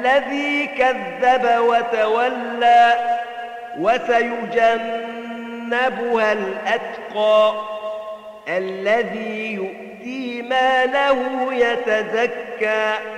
الذي كذب وتولى وسيجنبها الأتقى الذي يؤتي ماله يتزكى